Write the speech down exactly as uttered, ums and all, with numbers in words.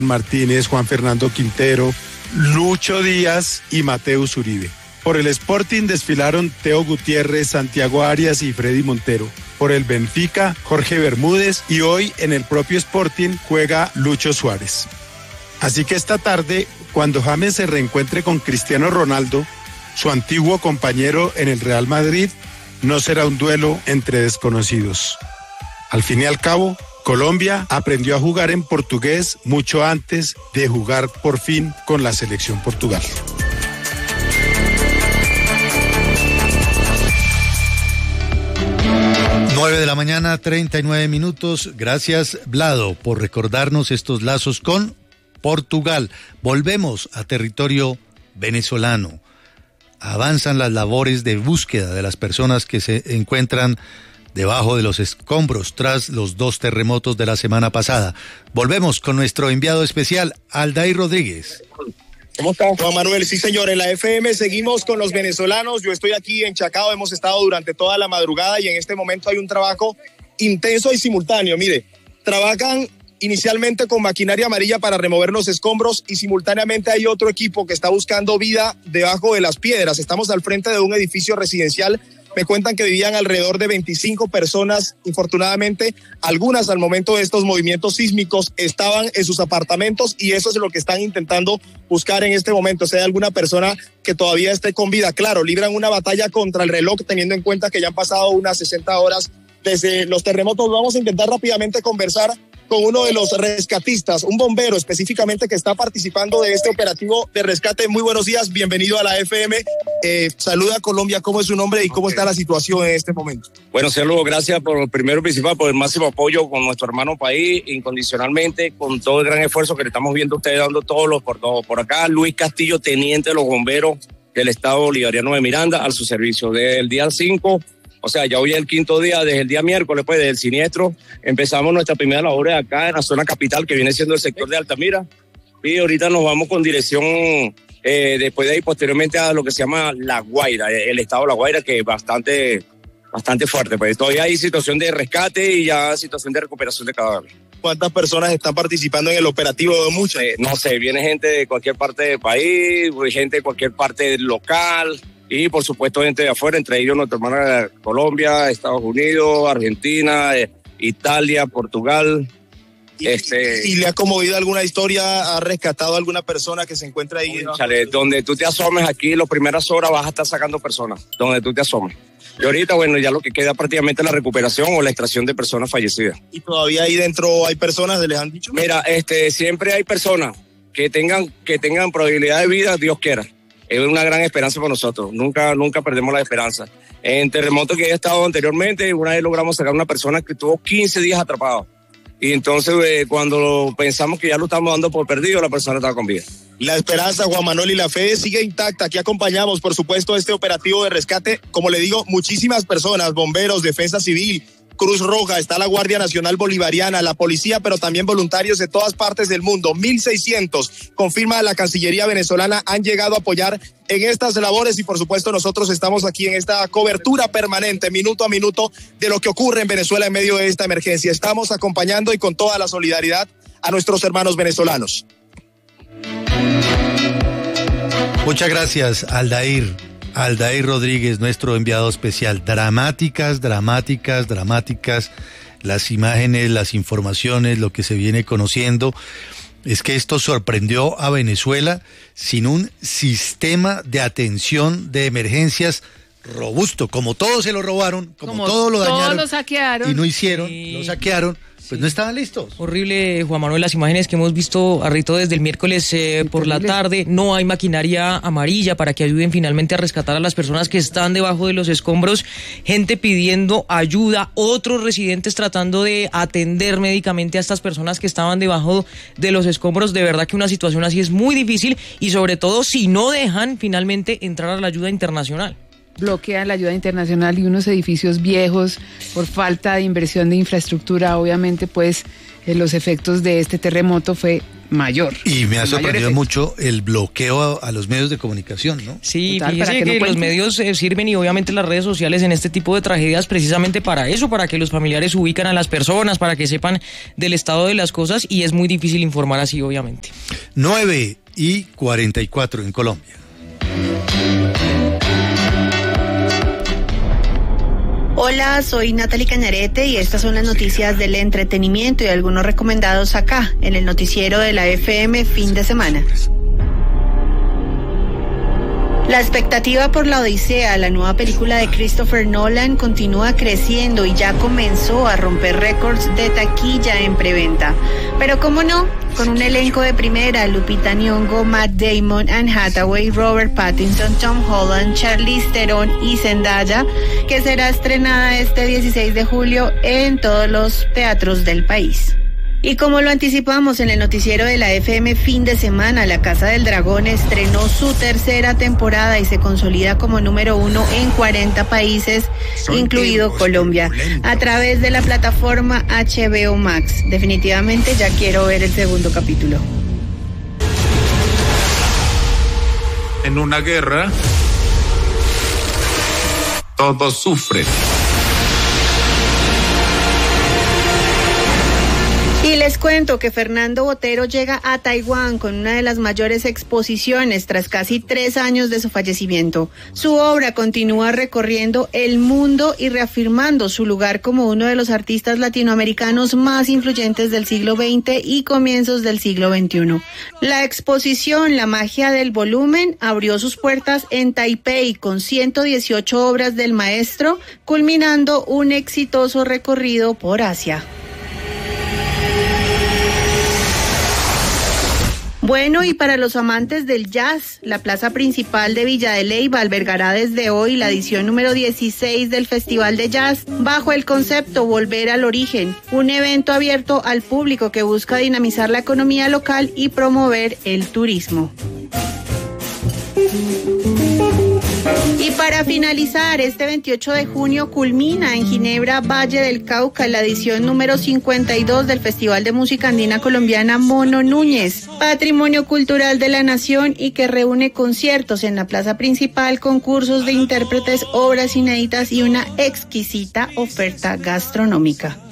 Martínez, Juan Fernando Quintero, Lucho Díaz y Mateus Uribe. Por el Sporting desfilaron Teo Gutiérrez, Santiago Arias y Freddy Montero. Por el Benfica, Jorge Bermúdez, y hoy en el propio Sporting juega Lucho Suárez. Así que esta tarde, cuando James se reencuentre con Cristiano Ronaldo, su antiguo compañero en el Real Madrid, no será un duelo entre desconocidos. Al fin y al cabo, Colombia aprendió a jugar en portugués mucho antes de jugar por fin con la selección Portugal. nueve de la mañana, treinta y nueve minutos. Gracias, Vlado, por recordarnos estos lazos con Portugal. Volvemos a territorio venezolano. Avanzan las labores de búsqueda de las personas que se encuentran debajo de los escombros tras los dos terremotos de la semana pasada. Volvemos con nuestro enviado especial, Aldair Rodríguez. ¿Cómo está, Juan Manuel? Sí, señor, en la F M seguimos con los venezolanos. Yo estoy aquí en Chacao, hemos estado durante toda la madrugada y en este momento hay un trabajo intenso y simultáneo. Mire, trabajan inicialmente con maquinaria amarilla para remover los escombros y simultáneamente hay otro equipo que está buscando vida debajo de las piedras. Estamos al frente de un edificio residencial. Me cuentan que vivían alrededor de veinticinco personas. Infortunadamente, algunas al momento de estos movimientos sísmicos estaban en sus apartamentos y eso es lo que están intentando buscar en este momento. Si hay alguna persona que todavía esté con vida, claro, libran una batalla contra el reloj teniendo en cuenta que ya han pasado unas sesenta horas desde los terremotos. Vamos a intentar rápidamente conversar con uno de los rescatistas, un bombero específicamente que está participando de este operativo de rescate. Muy buenos días, bienvenido a la F M. Eh, saluda a Colombia, ¿cómo es su nombre y cómo okay. está la situación en este momento? Bueno, saludos, gracias por primero principal, por el máximo apoyo con nuestro hermano país, incondicionalmente, con todo el gran esfuerzo que le estamos viendo a ustedes dando todos los por todos. Por acá, Luis Castillo, teniente de los bomberos del Estado Bolivariano de Miranda, a su servicio del día cinco. O sea, ya hoy es el quinto día, desde el día miércoles, pues, desde el siniestro, empezamos nuestra primera labor acá en la zona capital, que viene siendo el sector de Altamira, y ahorita nos vamos con dirección, eh, después de ahí, posteriormente a lo que se llama La Guaira, el estado de La Guaira, que es bastante, bastante fuerte, pues todavía hay situación de rescate y ya situación de recuperación de cadáveres. ¿Cuántas personas están participando en el operativo? ¿Muchas? Eh, no sé, viene gente de cualquier parte del país, gente de cualquier parte local, y por supuesto gente de afuera, entre ellos nuestra hermana de Colombia, Estados Unidos, Argentina, eh, Italia, Portugal. ¿Y, este, ¿Y le ha conmovido alguna historia? ¿Ha rescatado a alguna persona que se encuentra ahí? Chale, donde tú te asomes aquí, las primeras horas vas a estar sacando personas, donde tú te asomes. Y ahorita, bueno, ya lo que queda prácticamente es la recuperación o la extracción de personas fallecidas. ¿Y todavía ahí dentro hay personas, les han dicho? Mira, este, siempre hay personas que tengan, que tengan probabilidad de vida, Dios quiera. Es una gran esperanza para nosotros, nunca, nunca perdemos la esperanza. En terremotos que he estado anteriormente, una vez logramos sacar a una persona que estuvo quince días atrapada. Y entonces eh, cuando pensamos que ya lo estamos dando por perdido, la persona estaba con vida. La esperanza, Juan Manuel, y la fe sigue intacta. Aquí acompañamos, por supuesto, este operativo de rescate. Como le digo, muchísimas personas, bomberos, defensa civil, Cruz Roja, está la Guardia Nacional Bolivariana, la policía, pero también voluntarios de todas partes del mundo. mil seiscientos, confirma la Cancillería venezolana, han llegado a apoyar en estas labores y por supuesto nosotros estamos aquí en esta cobertura permanente, minuto a minuto, de lo que ocurre en Venezuela en medio de esta emergencia. Estamos acompañando y con toda la solidaridad a nuestros hermanos venezolanos. Muchas gracias, Aldair. Aldair Rodríguez, nuestro enviado especial. Dramáticas, dramáticas, dramáticas las imágenes, las informaciones, lo que se viene conociendo. Es que esto sorprendió a Venezuela sin un sistema de atención de emergencias robusto. Como todos se lo robaron, como, como todo lo dañaron, lo saquearon y no hicieron, sí. lo saquearon. Pues no estaban listos. Horrible, Juan Manuel, las imágenes que hemos visto, Arrito, desde el miércoles eh, por la tarde. No hay maquinaria amarilla para que ayuden finalmente a rescatar a las personas que están debajo de los escombros. Gente pidiendo ayuda, otros residentes tratando de atender médicamente a estas personas que estaban debajo de los escombros. De verdad que una situación así es muy difícil y sobre todo si no dejan finalmente entrar a la ayuda internacional. Bloquean la ayuda internacional y unos edificios viejos por falta de inversión de infraestructura. Obviamente, pues, eh, los efectos de este terremoto fue mayor. Y me ha sorprendido efecto. mucho el bloqueo a, a los medios de comunicación, ¿no? Sí, Total, fíjese para que, que no los cuenten. medios eh, sirven y obviamente las redes sociales en este tipo de tragedias precisamente para eso, para que los familiares ubican a las personas, para que sepan del estado de las cosas y es muy difícil informar así, obviamente. nueve y cuarenta y cuatro en Colombia. Hola, soy Natalie Cañarete y estas son las noticias del entretenimiento y algunos recomendados acá, en el noticiero de la F M fin de semana. La expectativa por La Odisea, la nueva película de Christopher Nolan, continúa creciendo y ya comenzó a romper récords de taquilla en preventa. Pero cómo no, con un elenco de primera, Lupita Nyong'o, Matt Damon, Anne Hathaway, Robert Pattinson, Tom Holland, Charlize Theron y Zendaya, que será estrenada este dieciséis de julio en todos los teatros del país. Y como lo anticipamos en el noticiero de la F M fin de semana, La Casa del Dragón estrenó su tercera temporada y se consolida como número uno en cuarenta países, Son incluido Colombia, a través de la plataforma H B O Max. Definitivamente ya quiero ver el segundo capítulo. En una guerra, todos sufren. Y les cuento que Fernando Botero llega a Taiwán con una de las mayores exposiciones tras casi tres años de su fallecimiento. Su obra continúa recorriendo el mundo y reafirmando su lugar como uno de los artistas latinoamericanos más influyentes del siglo veinte y comienzos del siglo veintiuno. La exposición La magia del volumen abrió sus puertas en Taipei con ciento dieciocho obras del maestro, culminando un exitoso recorrido por Asia. Bueno, y para los amantes del jazz, la plaza principal de Villa de Leyva albergará desde hoy la edición número dieciséis del Festival de Jazz, bajo el concepto Volver al Origen, un evento abierto al público que busca dinamizar la economía local y promover el turismo. Y para finalizar, este veintiocho de junio culmina en Ginebra, Valle del Cauca, la edición número cincuenta y dos del Festival de Música Andina Colombiana Mono Núñez, patrimonio cultural de la nación y que reúne conciertos en la plaza principal, concursos de intérpretes, obras inéditas y una exquisita oferta gastronómica.